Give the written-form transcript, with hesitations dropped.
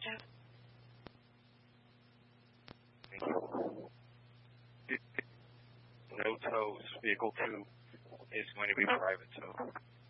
Jeff. Thank you. No tows. Vehicle 2 is going to be private tow.